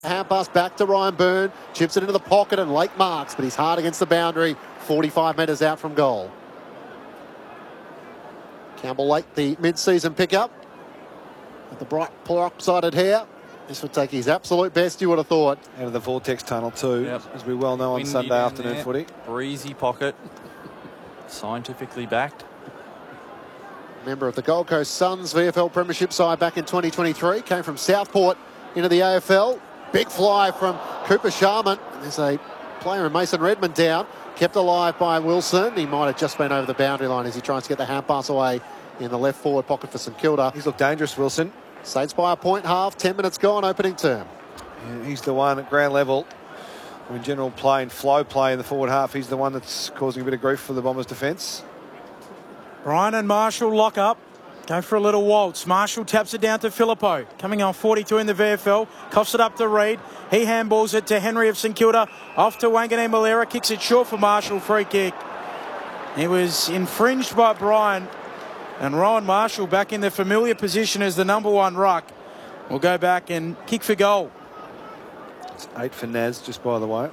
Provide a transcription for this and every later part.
Hand pass back to Ryan Byrne, chips it into the pocket and late marks, but he's hard against the boundary, 45 metres out from goal. Campbell Lake, the mid-season pickup, with the bright lopsided hair. This would take his absolute best, you would have thought. Out of the Vortex tunnel too, Yep. as we well know on Windy Sunday down afternoon there. footy. Breezy pocket. Scientifically backed. Member of the Gold Coast Suns VFL Premiership side back in 2023. Came from Southport into the AFL. Big fly from Cooper Sharman. There's a player in Mason Redmond down. Kept alive by Wilson. He might have just been over the boundary line as he tries to get the hand pass away in the left forward pocket for St Kilda. He's looked dangerous, Wilson. Saints by a point half. 10 minutes gone, opening term. Yeah, he's the one at ground level. In general play and flow play in the forward half, he's the one that's causing a bit of grief for the Bombers' defence. Bryan and Marshall lock up. Go for a little waltz. Marshall taps it down to Filippo. Coming on 42 in the VFL. Coughs it up to Reid. He handballs it to Henry of St Kilda. Off to Wanganeen Malera. Kicks it short for Marshall. Free kick. He was infringed by Bryan. And Rowan Marshall back in the familiar position as the #1 ruck. Will go back and kick for goal. It's 8 for Naz, just by the way.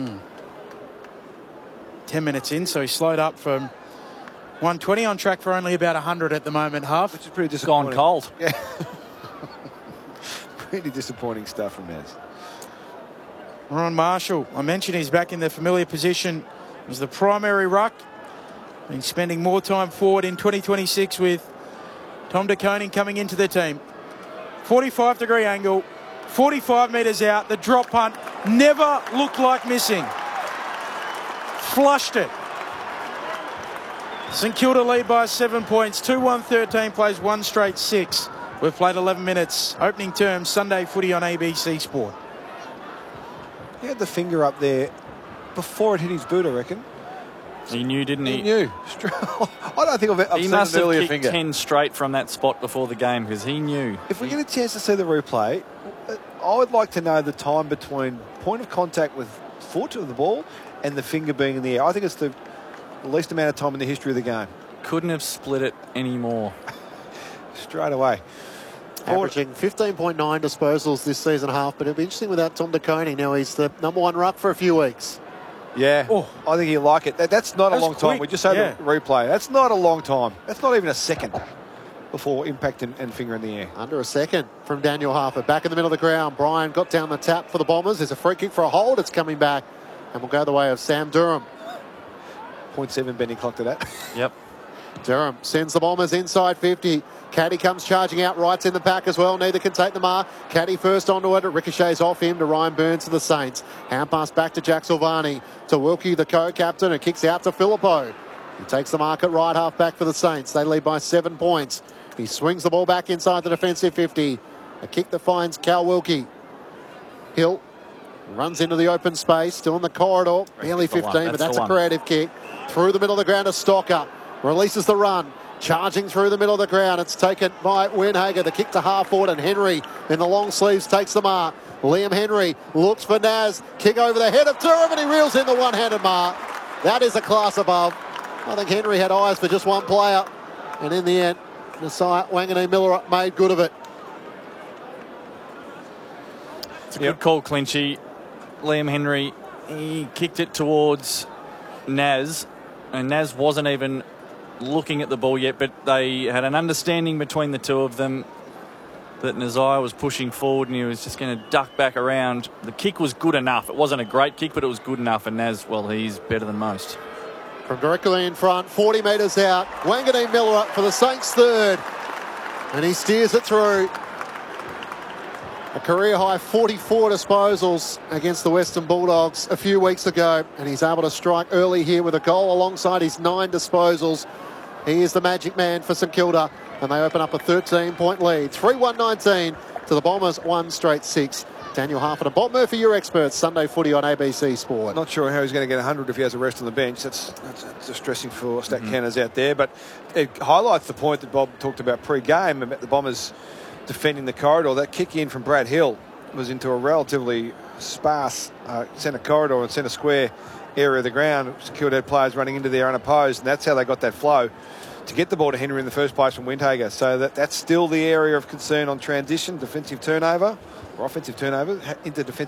10 minutes in, so he slowed up from 120, on track for only about 100 at the moment, half. Which is pretty Gone disappointing. cold. Yeah. Pretty disappointing stuff from Naz. Ron Marshall, I mentioned he's back in the familiar position as the primary ruck. He's spending more time forward in 2026 with Tom De Koning coming into the team. 45-degree angle, 45 metres out. The drop punt never looked like missing. Flushed it. St Kilda lead by 7 points. 2-1-13 plays one straight 6. We've played 11 minutes. Opening term, Sunday footy on ABC Sport. He had the finger up there before it hit his boot, I reckon. He knew, didn't he? He knew. I don't think I've He seen must an have earlier kicked finger. 10 straight from that spot before the game because he knew. If we get a chance to see the replay, I would like to know the time between point of contact with foot of the ball and the finger being in the air. I think it's the least amount of time in the history of the game. Couldn't have split it anymore. Straight away. Averaging 15.9 disposals this season half, but it'll be interesting without Tom De Koning. Now he's the #1 ruck for a few weeks. Yeah, Oh. I think he'll like it. That's not a That's long time. quick, We just had yeah. the replay. That's not a long time. That's not even a second before impact and finger in the air. Under a second from Daniel Harper. Back in the middle of the ground. Bryan got down the tap for the Bombers. There's a free kick for a hold. It's coming back and will go the way of Sam Durham. 0.7 Benny clocked it at. Yep. Durham sends the Bombers inside 50. Caddy comes charging out, Wright's in the pack as well. Neither can take the mark. Caddy first onto it. It ricochets off him to Ryan Burns to the Saints. Hand pass back to Jack Silvani. To Wilkie, the co-captain, and kicks out to Filippo. He takes the mark at right half back for the Saints. They lead by 7 points. He swings the ball back inside the defensive 50. A kick that finds Cal Wilkie. Hill runs into the open space, still in the corridor. Barely That's the one. 15, but That's that's the a one. creative kick. Through the middle of the ground to Stocker. Releases the run. Charging through the middle of the ground. It's taken by Wernhager. The kick to half forward, and Henry in the long sleeves takes the mark. Liam Henry looks for Naz. Kick over the head of Durham, and he reels in the one-handed mark. That is a class above. I think Henry had eyes for just one player. And in the end, Nasiah Wanganeen Miller made good of it. It's a good call, Clinchy. Liam Henry, he kicked it towards Naz, and Naz wasn't even looking at the ball yet, but they had an understanding between the two of them that Nasiah was pushing forward and he was just going to duck back around. The kick was good enough. It wasn't a great kick, but it was good enough, and Naz, well, he's better than most. From directly in front, 40 metres out. Wanganeen Miller up for the Saints' third. And he steers it through. A career-high 44 disposals against the Western Bulldogs a few weeks ago. And he's able to strike early here with a goal alongside his 9 disposals. He is the magic man for St Kilda. And they open up a 13-point lead. 3-1-19 to the Bombers, 1 straight 6. Daniel Harper and Bob Murphy, your experts. Sunday footy on ABC Sport. Not sure how he's going to get 100 if he has a rest on the bench. That's distressing for stat counters out there. But it highlights the point that Bob talked about pre-game about the Bombers defending the corridor. That kick in from Brad Hill was into a relatively sparse centre corridor and centre square area of the ground. Secured had players running into there unopposed, and that's how they got that flow to get the ball to Henry in the first place from Windhager. So that's still the area of concern on transition, defensive turnover or offensive turnover into defensive